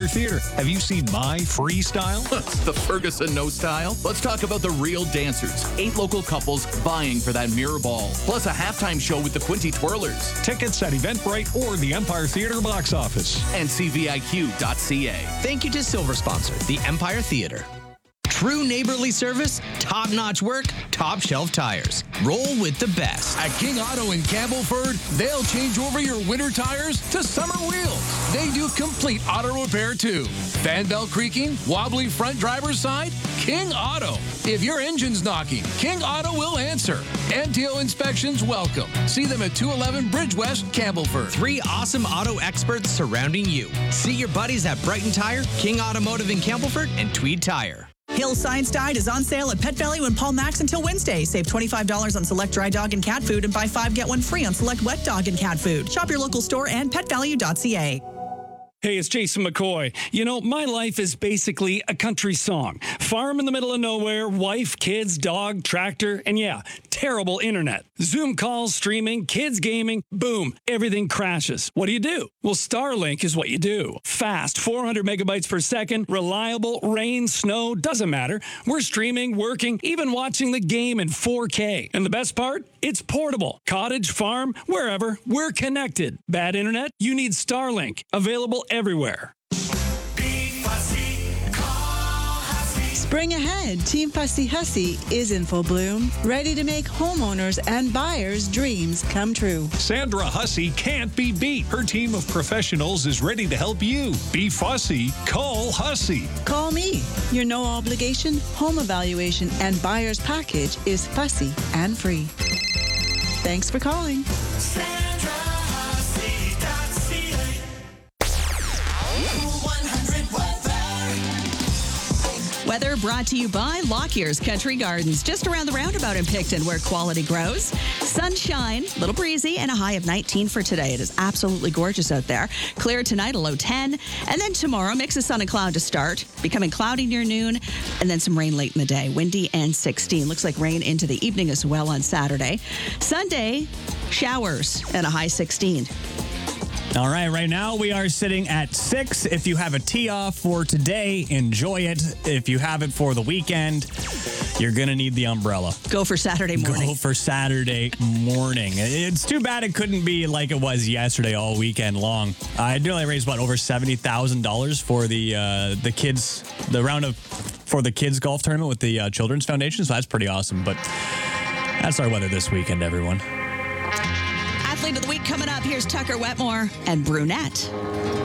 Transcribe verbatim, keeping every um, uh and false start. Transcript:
Theater. Have you seen my freestyle? The Ferguson no style? Let's talk about the real dancers. Eight local couples vying for that mirror ball. Plus a halftime show with the Quinty Twirlers. Tickets at Eventbrite or the Empire Theater box office. And C V I Q dot C A. Thank you to Silver Sponsor, the Empire Theater. True neighborly service, top-notch work, top-shelf tires. Roll with the best. At King Auto in Campbellford, they'll change over your winter tires to summer wheels. They do complete auto repair, too. Fan belt creaking, wobbly front driver's side? King Auto. If your engine's knocking, King Auto will answer. N T O inspections welcome. See them at two eleven Bridge West, Campbellford. Three awesome auto experts surrounding you. See your buddies at Brighton Tire, King Automotive in Campbellford, and Tweed Tire. Hill Science Diet is on sale at Pet Value and Paul Max until Wednesday. Save twenty-five dollars on select dry dog and cat food and buy five, get one free on select wet dog and cat food. Shop your local store and pet value dot c a. Hey, it's Jason McCoy. You know, my life is basically a country song. Farm in the middle of nowhere, wife, kids, dog, tractor, and yeah, terrible internet. Zoom calls, streaming, kids gaming, boom, everything crashes. What do you do? Well, Starlink is what you do. Fast, four hundred megabytes per second, reliable, rain, snow, doesn't matter. We're streaming, working, even watching the game in four K. And the best part? It's portable. Cottage, farm, wherever, we're connected. Bad internet? You need Starlink. Available everywhere. Spring ahead, Team Fussy Hussy is in full bloom, ready to make homeowners and buyers' dreams come true. Sandra Hussey can't be beat. Her team of professionals is ready to help you. Be fussy. Call Hussey. Call me. Your no obligation home evaluation and buyer's package is fussy and free. Thanks for calling. Sandra Hussey dot c a. one hundred weather. Weather brought to you by Lockyer's Country Gardens, just around the roundabout in Picton, where quality grows. Sunshine, a little breezy, and a high of nineteen for today. It is absolutely gorgeous out there. Clear tonight, a low ten. And then tomorrow, mix of sun and cloud to start, becoming cloudy near noon, and then some rain late in the day. Windy and sixteen. Looks like rain into the evening as well on Saturday. Sunday, showers and a high sixteen. All right, right now we are sitting at six. If you have a tee off for today, enjoy it. If you have it for the weekend, you're going to need the umbrella. Go for Saturday morning. Go for Saturday morning. It's too bad it couldn't be like it was yesterday all weekend long. I nearly raised, what, over seventy thousand dollars for the uh, the kids, the round of, for the kids golf tournament with the uh, Children's Foundation. So that's pretty awesome. But that's our weather this weekend, everyone. Athlete of the week coming up. Here's Tucker Wetmore and Brunette.